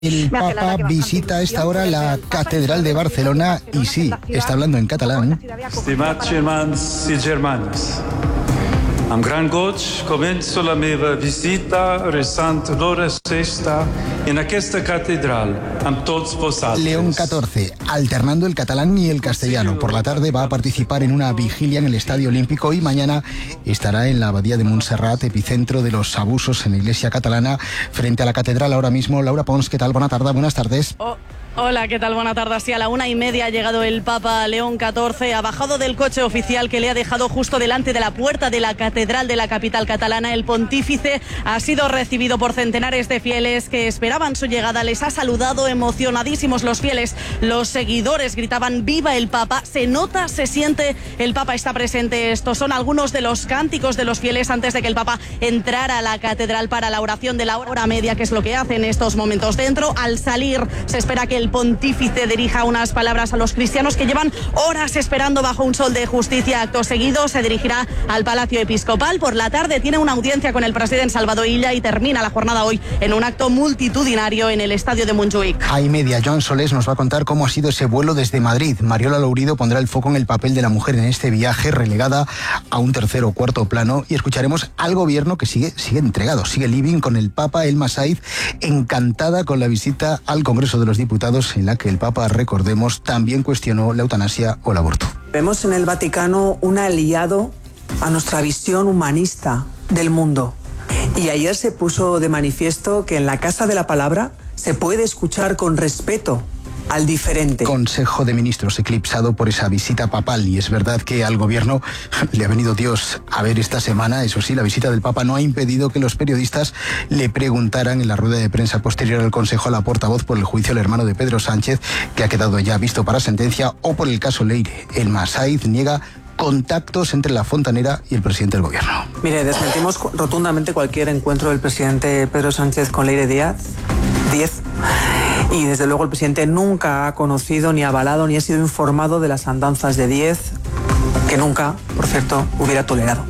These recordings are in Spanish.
El Papa visita a esta hora la Catedral de Barcelona y sí, está hablando en catalán. Estimats germans i germanes, amb gran goig començo la meva visita resant l'hora sexta en aquesta catedral amb tots vosaltres. León XIV, alternando el catalán y el castellano. Por la tarde va a participar en una vigilia en el Estadio Olímpico y mañana estará en la Abadía de Montserrat, epicentro de los abusos en la Iglesia catalana, frente a la catedral ahora mismo. Laura Pons, ¿qué tal? Buenas tardes. Hola, ¿qué tal? Buenas tardes. Sí, a la 1:30 ha llegado el Papa León XIV, ha bajado del coche oficial que le ha dejado justo delante de la puerta de la catedral de la capital catalana. El pontífice ha sido recibido por centenares de fieles que esperaban su llegada. Les ha saludado emocionadísimos los fieles. Los seguidores gritaban ¡Viva el Papa! Se nota, se siente, el Papa está presente. Estos son algunos de los cánticos de los fieles antes de que el Papa entrara a la catedral para la oración de la hora media, que es lo que hace en estos momentos. Dentro, al salir, se espera que el pontífice dirija unas palabras a los cristianos que llevan horas esperando bajo un sol de justicia. Acto seguido se dirigirá al Palacio Episcopal. Por la tarde tiene una audiencia con el presidente Salvador Illa y termina la jornada hoy en un acto multitudinario en el estadio de Montjuïc. A 1:30, Joan Solés nos va a contar cómo ha sido ese vuelo desde Madrid. Mariola Lourido pondrá el foco en el papel de la mujer en este viaje, relegada a un tercer o cuarto plano, y escucharemos al gobierno que sigue entregado, sigue living con el Papa. Elma Saiz, encantada con la visita al Congreso de los Diputados, en la que el Papa, recordemos, también cuestionó la eutanasia o el aborto. Vemos en el Vaticano un aliado a nuestra visión humanista del mundo. Y ayer se puso de manifiesto que en la Casa de la Palabra se puede escuchar con respeto al diferente. Consejo de Ministros eclipsado por esa visita papal, y es verdad que al gobierno le ha venido Dios a ver esta semana. Eso sí, la visita del Papa no ha impedido que los periodistas le preguntaran en la rueda de prensa posterior al Consejo a la portavoz por el juicio al hermano de Pedro Sánchez, que ha quedado ya visto para sentencia, o por el caso Leire. Elma Saiz niega contactos entre la fontanera y el presidente del gobierno. Mire, desmentimos rotundamente cualquier encuentro del presidente Pedro Sánchez con Leire Díaz. Y desde luego el presidente nunca ha conocido, ni avalado, ni ha sido informado de las andanzas de Díez, que nunca, por cierto, hubiera tolerado.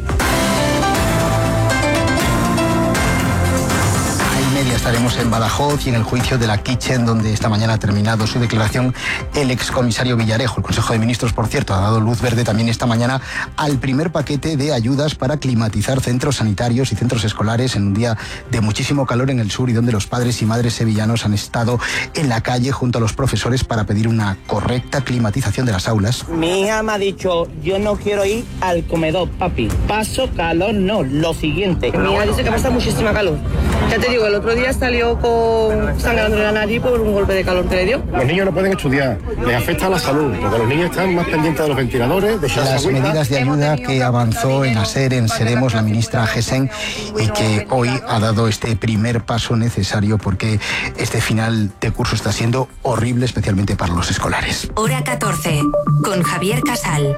Estaremos en Badajoz y en el juicio de la Kitchen, donde esta mañana ha terminado su declaración el excomisario Villarejo. El Consejo de Ministros, por cierto, ha dado luz verde también esta mañana al primer paquete de ayudas para climatizar centros sanitarios y centros escolares en un día de muchísimo calor en el sur, y donde los padres y madres sevillanos han estado en la calle junto a los profesores para pedir una correcta climatización de las aulas. Mi hija me ha dicho, yo no quiero ir al comedor, papi. Paso calor, no. Lo siguiente. Mi hija dice que pasa muchísima calor. Ya te digo, el otro día salió sangrándole la nariz por un golpe de calor que le dio. Los niños no pueden estudiar, les afecta a la salud, porque los niños están más pendientes de los ventiladores, de las medidas de ayuda que avanzó en ASER, en Seremos, la ministra Gesen, y que hoy ha dado este primer paso necesario, porque este final de curso está siendo horrible, especialmente para los escolares. Hora 14, con Javier Casal.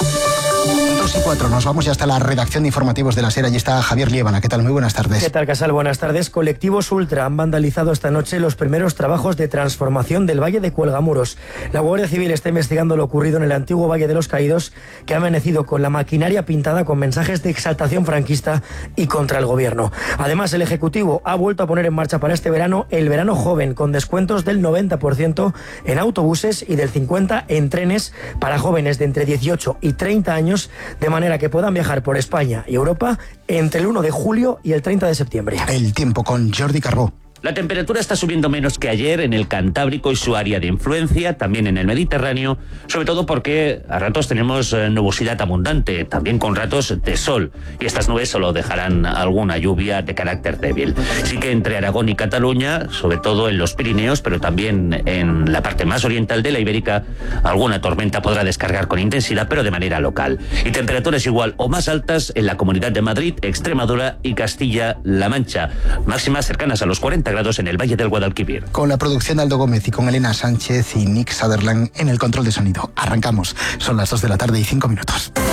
2:04, nos vamos ya hasta la redacción de informativos de la SER. Allí está Javier Liébana. ¿Qué tal? Muy buenas tardes. ¿Qué tal, Casal? Buenas tardes. Colectivos Ultra han vandalizado esta noche los primeros trabajos de transformación del Valle de Cuelgamuros. La Guardia Civil está investigando lo ocurrido en el antiguo Valle de los Caídos, que ha amanecido con la maquinaria pintada con mensajes de exaltación franquista y contra el gobierno. Además, el Ejecutivo ha vuelto a poner en marcha para este verano el verano joven, con descuentos del 90% en autobuses y del 50% en trenes para jóvenes de entre 18 y 30 años, de manera que puedan viajar por España y Europa entre el 1 de julio y el 30 de septiembre. El tiempo con Jordi Carbó. La temperatura está subiendo menos que ayer en el Cantábrico y su área de influencia, también en el Mediterráneo, sobre todo porque a ratos tenemos nubosidad abundante, también con ratos de sol, y estas nubes solo dejarán alguna lluvia de carácter débil. Así que entre Aragón y Cataluña, sobre todo en los Pirineos, pero también en la parte más oriental de la Ibérica, alguna tormenta podrá descargar con intensidad, pero de manera local. Y temperaturas igual o más altas en la Comunidad de Madrid, Extremadura y Castilla-La Mancha, máximas cercanas a los 40 grados en el Valle del Guadalquivir. Con la producción de Aldo Gómez y con Elena Sánchez y Nick Sutherland en el control de sonido. Arrancamos. Son las 2:05 p.m.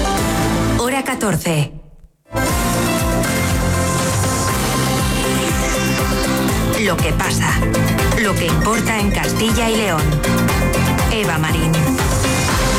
Hora 14. Lo que pasa. Lo que importa en Castilla y León. Eva Marín.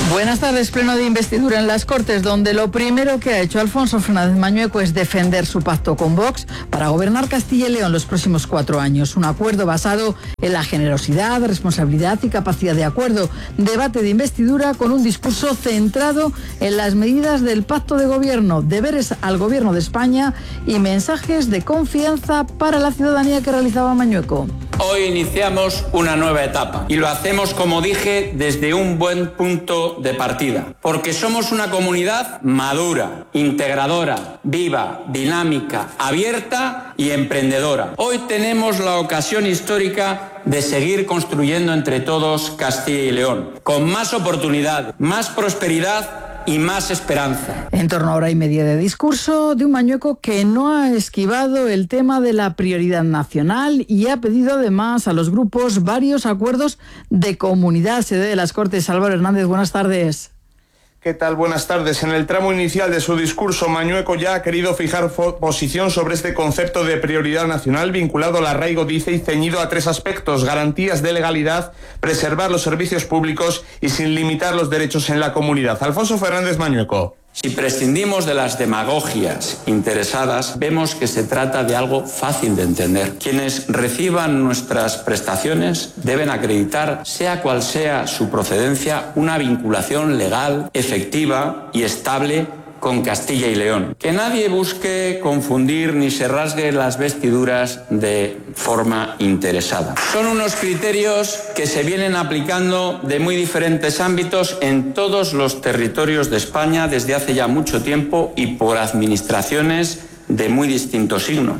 Buenas tardes. Pleno de investidura en las Cortes, donde lo primero que ha hecho Alfonso Fernández Mañueco es defender su pacto con Vox para gobernar Castilla y León los próximos 4 años. Un acuerdo basado en la generosidad, responsabilidad y capacidad de acuerdo. Debate de investidura con un discurso centrado en las medidas del pacto de gobierno, deberes al gobierno de España y mensajes de confianza para la ciudadanía que realizaba Mañueco. Hoy iniciamos una nueva etapa y lo hacemos, como dije, desde un buen punto de partida, porque somos una comunidad madura, integradora, viva, dinámica, abierta y emprendedora. Hoy tenemos la ocasión histórica de seguir construyendo entre todos Castilla y León, con más oportunidad, más prosperidad y más esperanza. En torno a hora y media de discurso de un Mañueco que no ha esquivado el tema de la prioridad nacional y ha pedido además a los grupos varios acuerdos de comunidad. Sede de las Cortes, Álvaro Hernández, buenas tardes. ¿Qué tal? Buenas tardes. En el tramo inicial de su discurso, Mañueco ya ha querido fijar posición sobre este concepto de prioridad nacional vinculado al arraigo, dice, y ceñido a 3 aspectos: garantías de legalidad, preservar los servicios públicos y sin limitar los derechos en la comunidad. Alfonso Fernández Mañueco. Si prescindimos de las demagogias interesadas, vemos que se trata de algo fácil de entender. Quienes reciban nuestras prestaciones deben acreditar, sea cual sea su procedencia, una vinculación legal, efectiva y estable con Castilla y León. Que nadie busque confundir ni se rasgue las vestiduras de forma interesada. Son unos criterios que se vienen aplicando de muy diferentes ámbitos en todos los territorios de España desde hace ya mucho tiempo y por administraciones de muy distinto signo.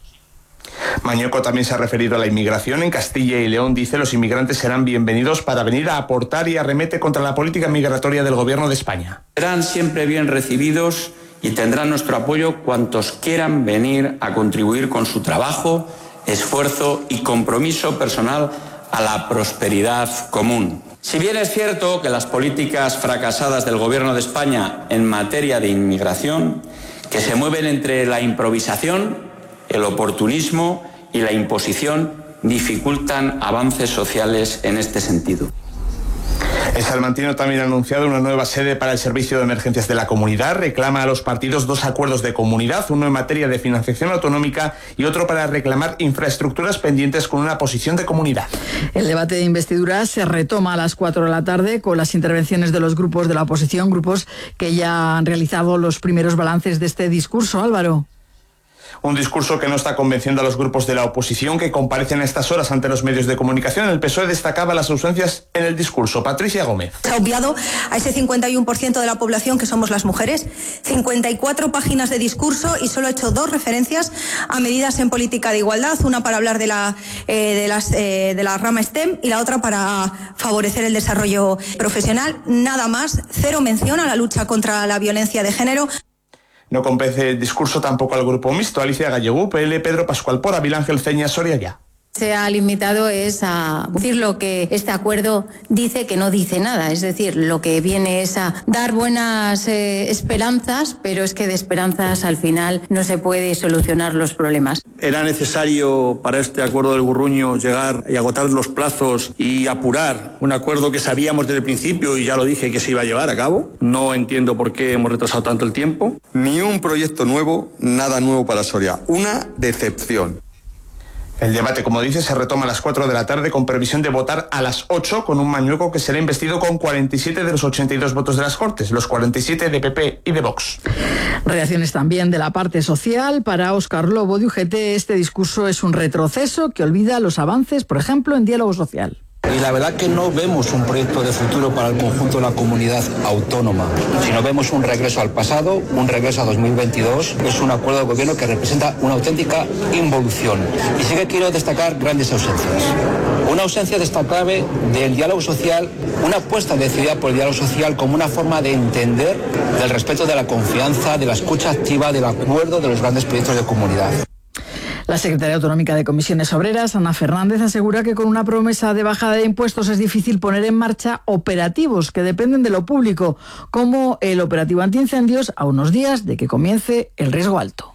Mañueco también se ha referido a la inmigración. En Castilla y León, dice, los inmigrantes serán bienvenidos para venir a aportar, y arremete contra la política migratoria del Gobierno de España. Serán siempre bien recibidos y tendrán nuestro apoyo cuantos quieran venir a contribuir con su trabajo, esfuerzo y compromiso personal a la prosperidad común. Si bien es cierto que las políticas fracasadas del Gobierno de España en materia de inmigración, que se mueven entre la improvisación, el oportunismo y la imposición, dificultan avances sociales en este sentido. El salmantino también ha anunciado una nueva sede para el Servicio de Emergencias de la Comunidad. Reclama a los partidos 2 acuerdos de comunidad, uno en materia de financiación autonómica y otro para reclamar infraestructuras pendientes con una posición de comunidad. El debate de investidura se retoma a las 4 de la tarde con las intervenciones de los grupos de la oposición, grupos que ya han realizado los primeros balances de este discurso. Álvaro. Un discurso que no está convenciendo a los grupos de la oposición que comparecen a estas horas ante los medios de comunicación. El PSOE destacaba las ausencias en el discurso. Patricia Gómez. Se ha obviado a ese 51% de la población que somos las mujeres. 54 páginas de discurso y solo ha hecho 2 referencias a medidas en política de igualdad. Una para hablar de la rama STEM y la otra para favorecer el desarrollo profesional. Nada más. 0 mención a la lucha contra la violencia de género. No convence el discurso tampoco al grupo mixto. Alicia Gallego, PL, Pedro Pascual Pora, Vilángel Ceña, Soria Ya. Se ha limitado a decir lo que este acuerdo dice que no dice nada, es decir, lo que viene es a dar buenas esperanzas, pero es que de esperanzas al final no se puede solucionar los problemas. Era necesario para este acuerdo del Gurruño llegar y agotar los plazos y apurar un acuerdo que sabíamos desde el principio, y ya lo dije, que se iba a llevar a cabo. No entiendo por qué hemos retrasado tanto el tiempo. Ni un proyecto nuevo, nada nuevo para Soria. Una decepción. El debate, como dice, se retoma a las 4 de la tarde con previsión de votar a las 8 con un Mañueco que será investido con 47 de los 82 votos de las Cortes, los 47 de PP y de Vox. Reacciones también de la parte social. Para Óscar Lobo de UGT, este discurso es un retroceso que olvida los avances, por ejemplo, en diálogo social. Y la verdad que no vemos un proyecto de futuro para el conjunto de la comunidad autónoma, sino vemos un regreso al pasado, un regreso a 2022. Es un acuerdo de gobierno que representa una auténtica involución. Y sí que quiero destacar grandes ausencias. Una ausencia destacable del diálogo social, una apuesta decidida por el diálogo social como una forma de entender del respeto, de la confianza, de la escucha activa, del acuerdo de los grandes proyectos de comunidad. La secretaria autonómica de Comisiones Obreras, Ana Fernández, asegura que con una promesa de bajada de impuestos es difícil poner en marcha operativos que dependen de lo público, como el operativo antiincendios, a unos días de que comience el riesgo alto.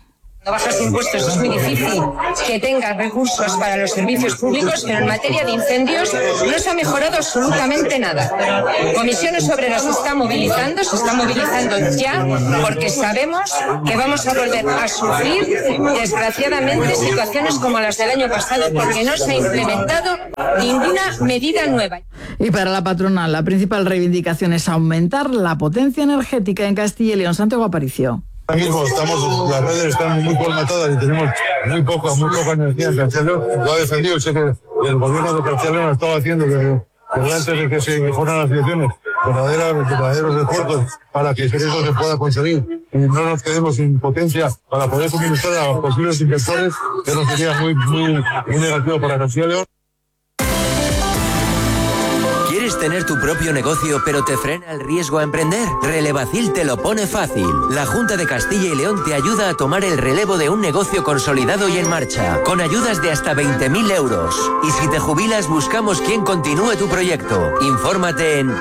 No bajas impuestos es muy difícil que tengas recursos para los servicios públicos, pero en materia de incendios no se ha mejorado absolutamente nada. Comisiones Obreras se está movilizando ya, porque sabemos que vamos a volver a sufrir, desgraciadamente, situaciones como las del año pasado, porque no se ha implementado ninguna medida nueva. Y para la patronal, la principal reivindicación es aumentar la potencia energética en Castilla y León. Santiago Aparicio. Ahora mismo las redes están muy colmatadas y tenemos muy poca energía en Castilla y León. Lo ha defendido, sé que el gobierno de Castilla y León ha estado haciendo desde antes de que se mejoran las situaciones verdaderos esfuerzos para que eso se pueda conseguir y no nos quedemos sin potencia para poder suministrar a posibles inversores, que eso sería muy negativo para Castilla y León. ¿Quieres tener tu propio negocio pero te frena el riesgo a emprender? Relevacil te lo pone fácil. La Junta de Castilla y León te ayuda a tomar el relevo de un negocio consolidado y en marcha, con ayudas de hasta 20.000 euros. Y si te jubilas, buscamos quien continúe tu proyecto. Infórmate en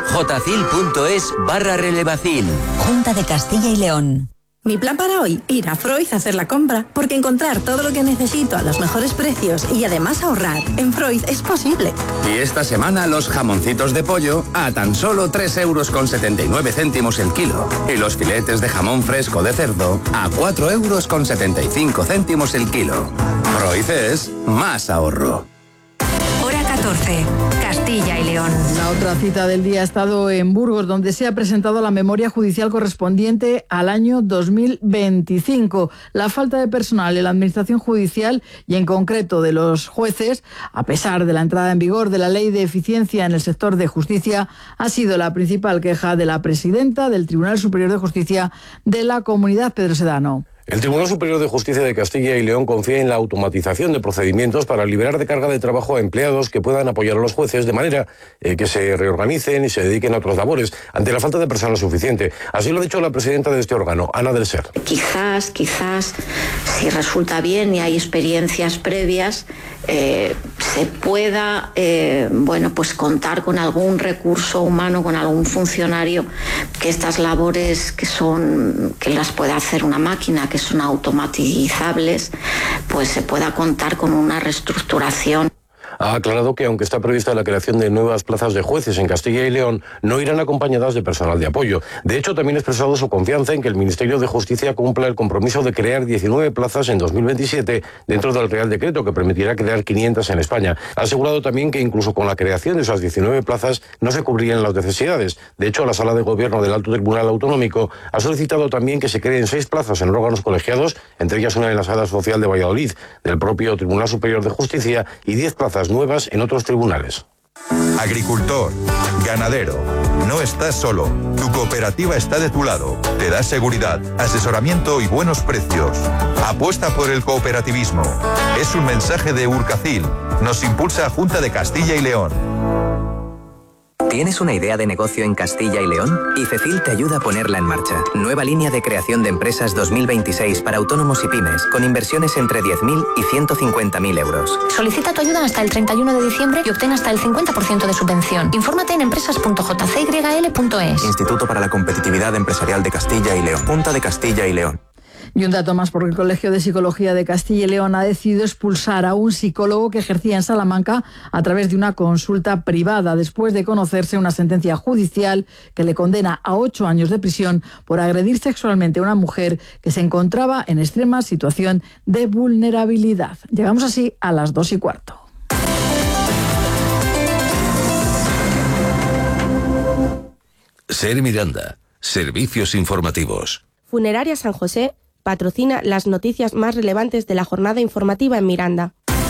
jcil.es/relevacil. Junta de Castilla y León. Mi plan para hoy, ir a Freud a hacer la compra, porque encontrar todo lo que necesito a los mejores precios y además ahorrar en Freud es posible. Y esta semana los jamoncitos de pollo a tan solo 3,79 € el kilo. Y los filetes de jamón fresco de cerdo a 4,75 € el kilo. Freud es más ahorro. Hora 14. Castilla y León. La otra cita del día ha estado en Burgos, donde se ha presentado la memoria judicial correspondiente al año 2025. La falta de personal en la administración judicial y en concreto de los jueces, a pesar de la entrada en vigor de la Ley de Eficiencia en el sector de justicia, ha sido la principal queja de la presidenta del Tribunal Superior de Justicia de la Comunidad, Pedro Sedano. El Tribunal Superior de Justicia de Castilla y León confía en la automatización de procedimientos para liberar de carga de trabajo a empleados que puedan apoyar a los jueces de manera que se reorganicen y se dediquen a otras labores ante la falta de personal suficiente. Así lo ha dicho la presidenta de este órgano, Ana del Ser. Quizás, si resulta bien y hay experiencias previas, se pueda pues contar con algún recurso humano, con algún funcionario, que estas labores que las pueda hacer una máquina, que son automatizables, pues se pueda contar con una reestructuración. Ha aclarado que aunque está prevista la creación de nuevas plazas de jueces en Castilla y León, no irán acompañadas de personal de apoyo. De hecho, también ha expresado su confianza en que el Ministerio de Justicia cumpla el compromiso de crear 19 plazas en 2027 dentro del Real Decreto, que permitirá crear 500 en España. Ha asegurado también que incluso con la creación de esas 19 plazas no se cubrirían las necesidades. De hecho, la Sala de Gobierno del Alto Tribunal Autonómico ha solicitado también que se creen 6 plazas en órganos colegiados, entre ellas una en la Sala Social de Valladolid, del propio Tribunal Superior de Justicia, y 10 plazas nuevas en otros tribunales. Agricultor, ganadero, no estás solo. Tu cooperativa está de tu lado. Te da seguridad, asesoramiento y buenos precios. Apuesta por el cooperativismo. Es un mensaje de Urcacil. Nos impulsa Junta de Castilla y León. ¿Tienes una idea de negocio en Castilla y León? IFECIL te ayuda a ponerla en marcha. Nueva línea de creación de empresas 2026 para autónomos y pymes, con inversiones entre 10.000 y 150.000 euros. Solicita tu ayuda hasta el 31 de diciembre y obtén hasta el 50% de subvención. Infórmate en empresas.jcyl.es. Instituto para la Competitividad Empresarial de Castilla y León. Junta de Castilla y León. Y un dato más, porque el Colegio de Psicología de Castilla y León ha decidido expulsar a un psicólogo que ejercía en Salamanca a través de una consulta privada, después de conocerse una sentencia judicial que le condena a 8 años de prisión por agredir sexualmente a una mujer que se encontraba en extrema situación de vulnerabilidad. Llegamos así a las 2:15. Ser Miranda, servicios informativos. Funeraria San José patrocina las noticias más relevantes de la jornada informativa en Miranda.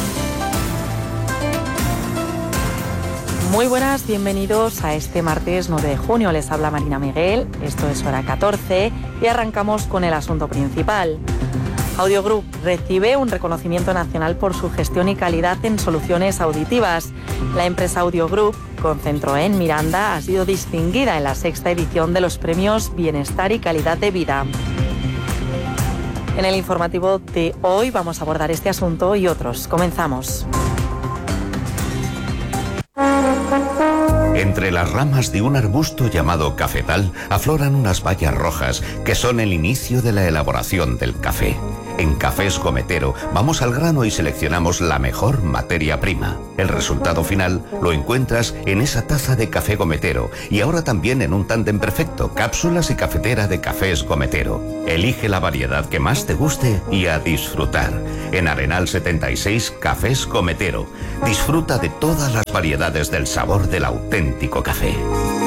Muy buenas, bienvenidos a este martes 9 de junio. Les habla Marina Miguel, esto es Hora 14 y arrancamos con el asunto principal. Audio Group recibe un reconocimiento nacional por su gestión y calidad en soluciones auditivas. La empresa Audio Group, con centro en Miranda, ha sido distinguida en la 6ª edición de los premios Bienestar y Calidad de Vida. En el informativo de hoy vamos a abordar este asunto y otros. Comenzamos. Entre las ramas de un arbusto llamado cafetal afloran unas bayas rojas que son el inicio de la elaboración del café. En Cafés Gometero vamos al grano y seleccionamos la mejor materia prima. El resultado final lo encuentras en esa taza de café Gometero y ahora también en un tándem perfecto, cápsulas y cafetera de Cafés Gometero. Elige la variedad que más te guste y a disfrutar. En Arenal 76, Cafés Gometero. Disfruta de todas las variedades del sabor del auténtico café.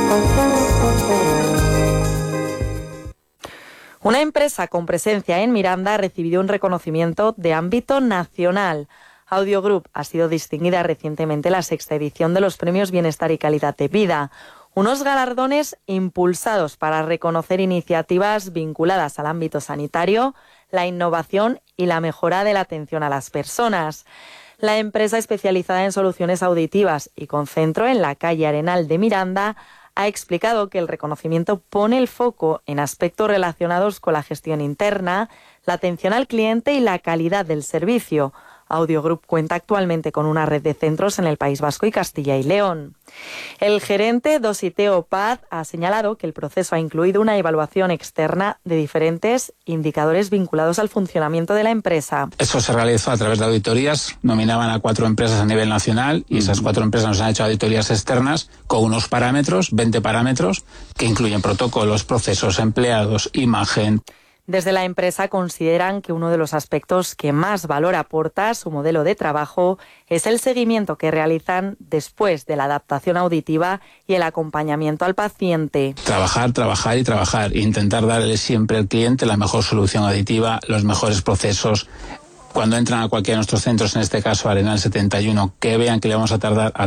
Una empresa con presencia en Miranda ha recibido un reconocimiento de ámbito nacional. Audio Group ha sido distinguida recientemente en la 6ª edición de los Premios Bienestar y Calidad de Vida, unos galardones impulsados para reconocer iniciativas vinculadas al ámbito sanitario, la innovación y la mejora de la atención a las personas. La empresa especializada en soluciones auditivas y con centro en la calle Arenal de Miranda ha explicado que el reconocimiento pone el foco en aspectos relacionados con la gestión interna, la atención al cliente y la calidad del servicio. Audio Group cuenta actualmente con una red de centros en el País Vasco y Castilla y León. El gerente Dositeo Paz ha señalado que el proceso ha incluido una evaluación externa de diferentes indicadores vinculados al funcionamiento de la empresa. Eso se realizó a través de auditorías, nominaban a 4 empresas a nivel nacional y esas 4 empresas nos han hecho auditorías externas con unos parámetros, 20 parámetros, que incluyen protocolos, procesos, empleados, imagen. Desde la empresa consideran que uno de los aspectos que más valor aporta a su modelo de trabajo es el seguimiento que realizan después de la adaptación auditiva y el acompañamiento al paciente. Trabajar y trabajar. Intentar darle siempre al cliente la mejor solución auditiva, los mejores procesos. Cuando entran a cualquiera de nuestros centros, en este caso Arenal 71, que vean que le vamos a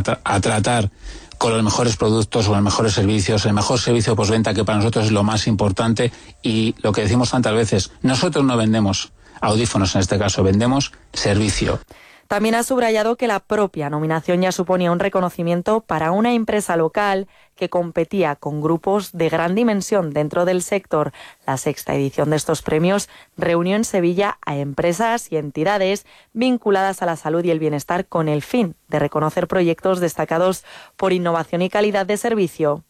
tratar con los mejores productos o los mejores servicios, el mejor servicio postventa, que para nosotros es lo más importante, y lo que decimos tantas veces, nosotros no vendemos audífonos, en este caso vendemos servicio. También ha subrayado que la propia nominación ya suponía un reconocimiento para una empresa local que competía con grupos de gran dimensión dentro del sector. La 6ª edición de estos premios reunió en Sevilla a empresas y entidades vinculadas a la salud y el bienestar con el fin de reconocer proyectos destacados por innovación y calidad de servicio.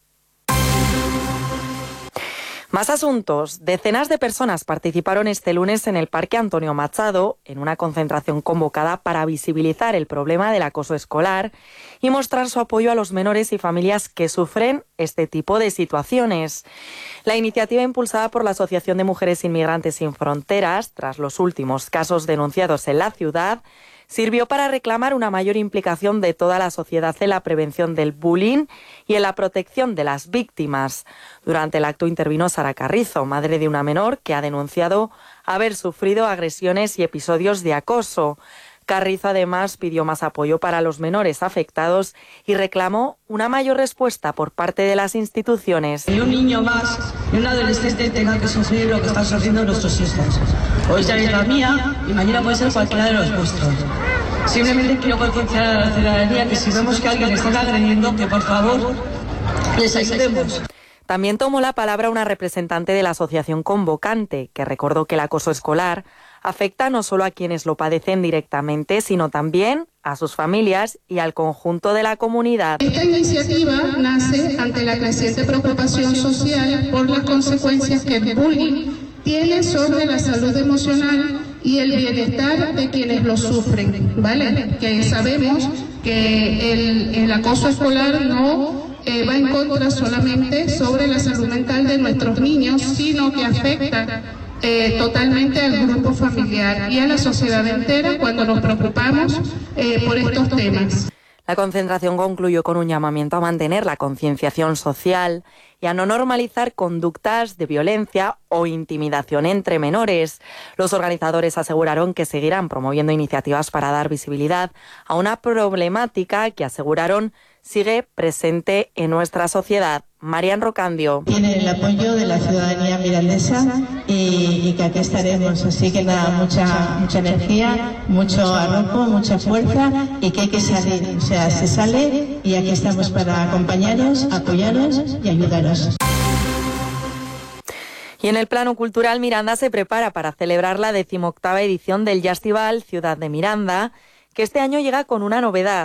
Más asuntos. Decenas de personas participaron este lunes en el Parque Antonio Machado en una concentración convocada para visibilizar el problema del acoso escolar y mostrar su apoyo a los menores y familias que sufren este tipo de situaciones. La iniciativa, impulsada por la Asociación de Mujeres Inmigrantes Sin Fronteras, tras los últimos casos denunciados en la ciudad, sirvió para reclamar una mayor implicación de toda la sociedad en la prevención del bullying y en la protección de las víctimas. Durante el acto intervino Sara Carrizo, madre de una menor que ha denunciado haber sufrido agresiones y episodios de acoso. Carrizo además pidió más apoyo para los menores afectados y reclamó una mayor respuesta por parte de las instituciones. Y un niño más y un adolescente tenga que sufrir lo que están sufriendo nuestros hijos. Hoy ya es la mía y mañana puede ser cualquiera de los vuestros. Simplemente quiero concienciar a la ciudadanía que si vemos que alguien le está agrediendo, que por favor les ayudemos. También tomó la palabra una representante de la asociación convocante, que recordó que el acoso escolar afecta no solo a quienes lo padecen directamente, sino también a sus familias y al conjunto de la comunidad. Esta iniciativa nace ante la creciente preocupación social por las consecuencias que el bullying tiene sobre la salud emocional y el bienestar de quienes lo sufren, ¿vale? Que sabemos que el acoso escolar no va en contra solamente sobre la salud mental de nuestros niños, sino que afecta totalmente al grupo familiar y a la sociedad entera cuando nos preocupamos por estos temas. La concentración concluyó con un llamamiento a mantener la concienciación social y a no normalizar conductas de violencia o intimidación entre menores. Los organizadores aseguraron que seguirán promoviendo iniciativas para dar visibilidad a una problemática que aseguraron sigue presente en nuestra sociedad. Marian Rocandio. Tiene el apoyo de la ciudadanía mirandesa y que aquí estaremos. Así que nada, mucha energía, mucho arrojo, mucha fuerza y que hay que salir. O sea, se sale y aquí estamos para acompañaros, apoyaros y ayudaros. Y en el plano cultural, Miranda se prepara para celebrar la 18ª edición del Yastival Ciudad de Miranda, que este año llega con una novedad.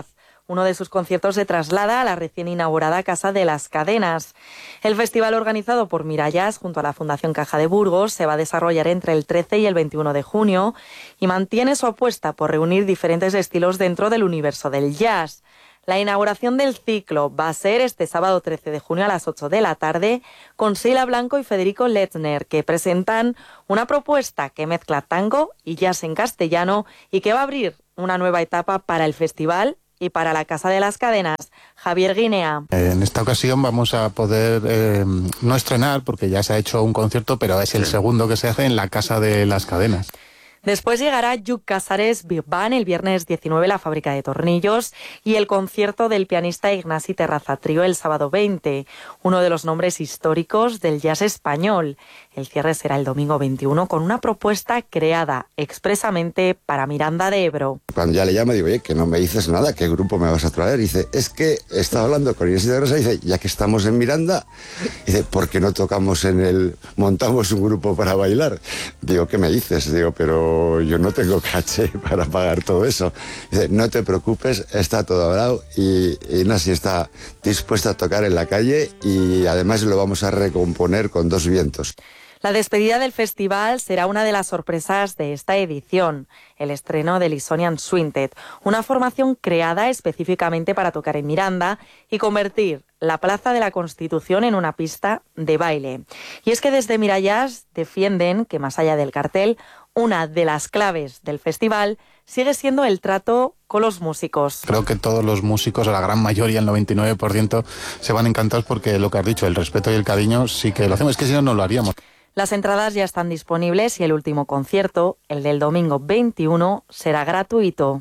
Uno de sus conciertos se traslada a la recién inaugurada Casa de las Cadenas. El festival, organizado por Mirallas junto a la Fundación Caja de Burgos, se va a desarrollar entre el 13 y el 21 de junio y mantiene su apuesta por reunir diferentes estilos dentro del universo del jazz. La inauguración del ciclo va a ser este sábado 13 de junio a las 8 de la tarde con Sheila Blanco y Federico Letzner, que presentan una propuesta que mezcla tango y jazz en castellano y que va a abrir una nueva etapa para el festival y para la Casa de las Cadenas. Javier Guinea. En esta ocasión vamos a poder no estrenar, porque ya se ha hecho un concierto, pero es el segundo que se hace en la Casa de las Cadenas. Después llegará Lluc Casares Big Band el viernes 19, la Fábrica de Tornillos, y el concierto del pianista Ignasi Terraza Trío el sábado 20, uno de los nombres históricos del jazz español. El cierre será el domingo 21 con una propuesta creada expresamente para Miranda de Ebro. Cuando ya le llamo digo, oye, que no me dices nada, ¿qué grupo me vas a traer? Y dice, es que estaba hablando con Ignasi Terraza y dice, ya que estamos en Miranda, dice, ¿por qué no montamos un grupo para bailar? Digo, ¿qué me dices? Digo, pero yo no tengo caché para pagar todo eso. Dice, no te preocupes, está todo hablado y Ignasi está dispuesta a tocar en la calle y además lo vamos a recomponer con 2 vientos. La despedida del festival será una de las sorpresas de esta edición, el estreno del Isonian Swintet, una formación creada específicamente para tocar en Miranda y convertir la Plaza de la Constitución en una pista de baile. Y es que desde Mirallas defienden que, más allá del cartel, una de las claves del festival sigue siendo el trato con los músicos. Creo que todos los músicos, la gran mayoría, el 99%, se van encantados porque lo que has dicho, el respeto y el cariño, sí que lo hacemos, es que si no, no lo haríamos. Las entradas ya están disponibles y el último concierto, el del domingo 21, será gratuito.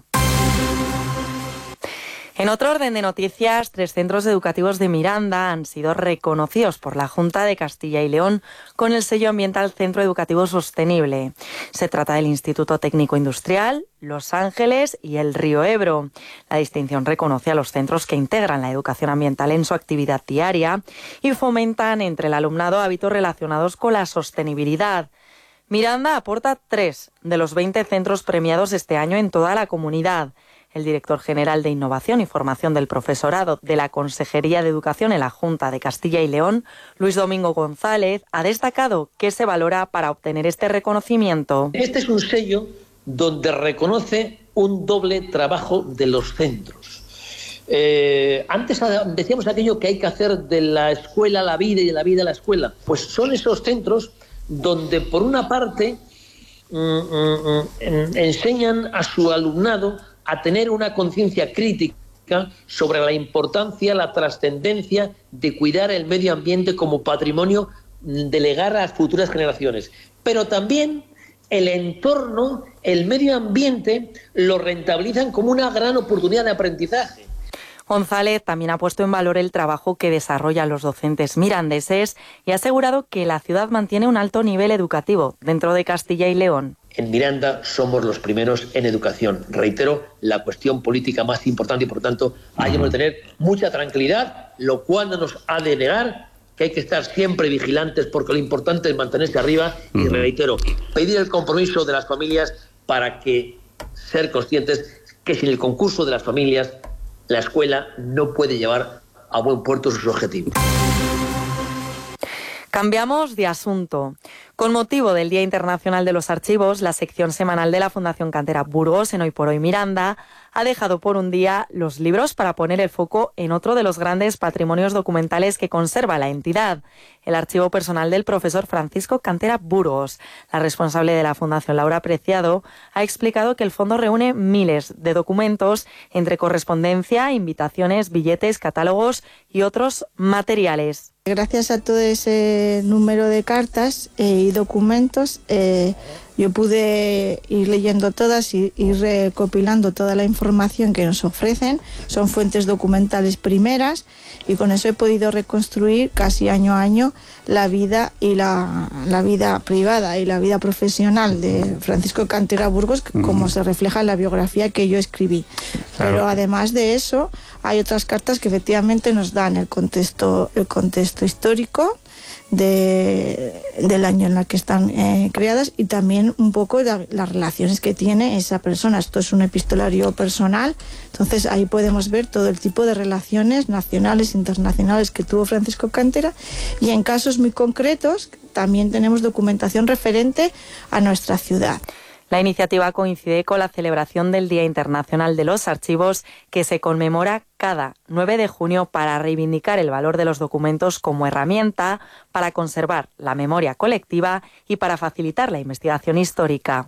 En otro orden de noticias, 3 centros educativos de Miranda han sido reconocidos por la Junta de Castilla y León con el sello ambiental Centro Educativo Sostenible. Se trata del Instituto Técnico Industrial, Los Ángeles y el Río Ebro. La distinción reconoce a los centros que integran la educación ambiental en su actividad diaria y fomentan entre el alumnado hábitos relacionados con la sostenibilidad. Miranda aporta 3 de los 20 centros premiados este año en toda la comunidad. El director general de Innovación y Formación del Profesorado de la Consejería de Educación en la Junta de Castilla y León, Luis Domingo González, ha destacado qué se valora para obtener este reconocimiento. Este es un sello donde reconoce un doble trabajo de los centros. Antes decíamos aquello que hay que hacer de la escuela a la vida y de la vida a la escuela. Pues son esos centros donde, por una parte, enseñan a su alumnado a tener una conciencia crítica sobre la importancia, la trascendencia de cuidar el medio ambiente como patrimonio de legar a las futuras generaciones. Pero también el entorno, el medio ambiente, lo rentabilizan como una gran oportunidad de aprendizaje. González también ha puesto en valor el trabajo que desarrollan los docentes mirandeses y ha asegurado que la ciudad mantiene un alto nivel educativo dentro de Castilla y León. En Miranda somos los primeros en educación. Reitero, la cuestión política más importante y, por tanto, hay que tener mucha tranquilidad, lo cual no nos ha de negar que hay que estar siempre vigilantes porque lo importante es mantenerse arriba y, reitero, pedir el compromiso de las familias para que ser conscientes que sin el concurso de las familias la escuela no puede llevar a buen puerto sus objetivos. Cambiamos de asunto. Con motivo del Día Internacional de los Archivos, la sección semanal de la Fundación Cantera Burgos, en Hoy por Hoy Miranda, ha dejado por un día los libros para poner el foco en otro de los grandes patrimonios documentales que conserva la entidad, el archivo personal del profesor Francisco Cantera Burgos. La responsable de la Fundación, Laura Preciado, ha explicado que el fondo reúne miles de documentos entre correspondencia, invitaciones, billetes, catálogos y otros materiales. Gracias a todo ese número de cartas y documentos, yo pude ir leyendo todas y ir recopilando toda la información que nos ofrecen. Son fuentes documentales primeras y con eso he podido reconstruir casi año a año la vida y la vida privada y la vida profesional de Francisco Cantera Burgos, como se refleja en la biografía que yo escribí. Claro. Pero además de eso, hay otras cartas que efectivamente nos dan el contexto histórico del año en el que están creadas y también también un poco las relaciones que tiene esa persona. Esto es un epistolario personal, entonces ahí podemos ver todo el tipo de relaciones nacionales, internacionales que tuvo Francisco Cantera, y en casos muy concretos también tenemos documentación referente a nuestra ciudad. La iniciativa coincide con la celebración del Día Internacional de los Archivos, que se conmemora cada 9 de junio para reivindicar el valor de los documentos como herramienta para conservar la memoria colectiva y para facilitar la investigación histórica.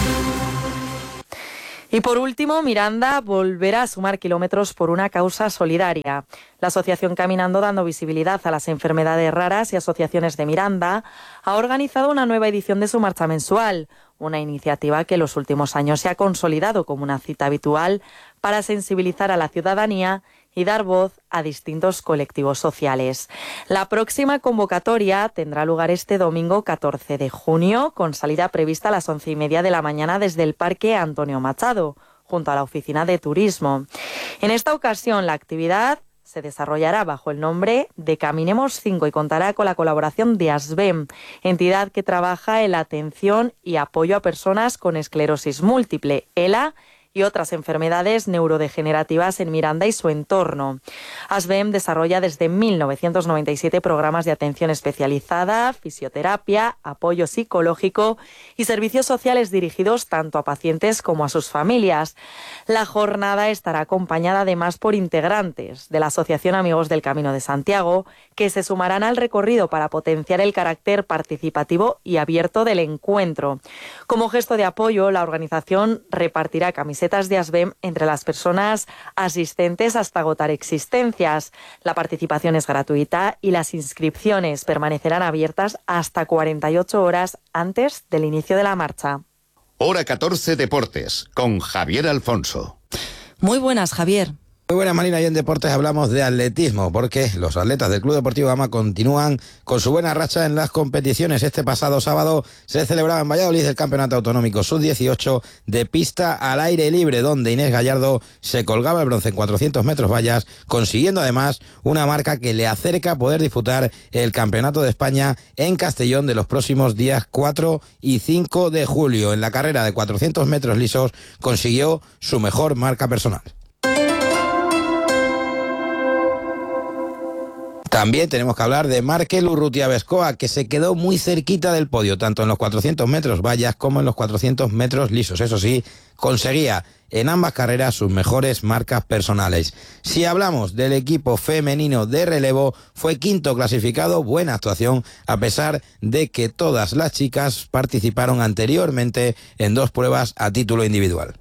Y por último, Miranda volverá a sumar kilómetros por una causa solidaria. La asociación Caminando, dando visibilidad a las enfermedades raras y asociaciones de Miranda, ha organizado una nueva edición de su marcha mensual, una iniciativa que en los últimos años se ha consolidado como una cita habitual para sensibilizar a la ciudadanía y dar voz a distintos colectivos sociales. La próxima convocatoria tendrá lugar este domingo 14 de junio, con salida prevista a las 11:30 de la mañana desde el Parque Antonio Machado, junto a la Oficina de Turismo. En esta ocasión, la actividad se desarrollará bajo el nombre de Caminemos 5 y contará con la colaboración de ASBEM, entidad que trabaja en la atención y apoyo a personas con esclerosis múltiple, ELA, y otras enfermedades neurodegenerativas en Miranda y su entorno. ASBEM desarrolla desde 1997 programas de atención especializada, fisioterapia, apoyo psicológico y servicios sociales dirigidos tanto a pacientes como a sus familias. La jornada estará acompañada además por integrantes de la Asociación Amigos del Camino de Santiago, que se sumarán al recorrido para potenciar el carácter participativo y abierto del encuentro. Como gesto de apoyo, la organización repartirá camisetas de ASBEM entre las personas asistentes hasta agotar existencias. La participación es gratuita y las inscripciones permanecerán abiertas hasta 48 horas antes del inicio de la marcha. Hora 14 Deportes, con Javier Alfonso. Muy buenas, Javier. Muy buenas, Marina, y en Deportes hablamos de atletismo, porque los atletas del Club Deportivo Gama continúan con su buena racha en las competiciones. Este pasado sábado se celebraba en Valladolid el Campeonato Autonómico Sub-18 de pista al aire libre, donde Inés Gallardo se colgaba el bronce en 400 metros vallas, consiguiendo además una marca que le acerca a poder disputar el Campeonato de España en Castellón de los próximos días 4 y 5 de julio. En la carrera de 400 metros lisos consiguió su mejor marca personal. También tenemos que hablar de Markel Urrutia-Bezcoa, que se quedó muy cerquita del podio, tanto en los 400 metros vallas como en los 400 metros lisos. Eso sí, conseguía en ambas carreras sus mejores marcas personales. Si hablamos del equipo femenino de relevo, fue quinto clasificado, buena actuación, a pesar de que todas las chicas participaron anteriormente en 2 pruebas a título individual.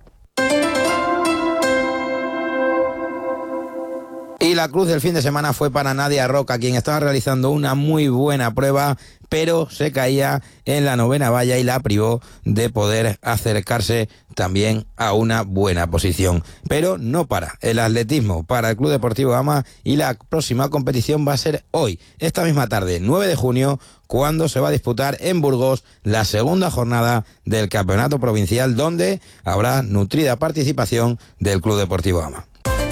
Y la cruz del fin de semana fue para Nadia Roca, quien estaba realizando una muy buena prueba, pero se caía en la 9ª valla y la privó de poder acercarse también a una buena posición. Pero no para el atletismo, para el Club Deportivo Gama, y la próxima competición va a ser hoy, esta misma tarde, 9 de junio, cuando se va a disputar en Burgos la segunda jornada del Campeonato Provincial, donde habrá nutrida participación del Club Deportivo Gama.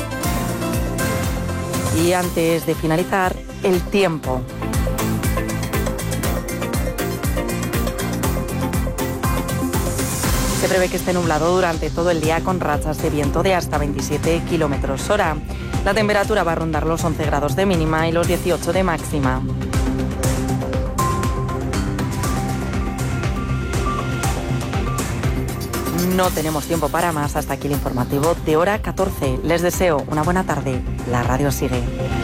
Y antes de finalizar, el tiempo. Se prevé que esté nublado durante todo el día con rachas de viento de hasta 27 kilómetros hora. La temperatura va a rondar los 11 grados de mínima y los 18 de máxima. No tenemos tiempo para más. Hasta aquí el informativo de hora 14. Les deseo una buena tarde. La radio sigue.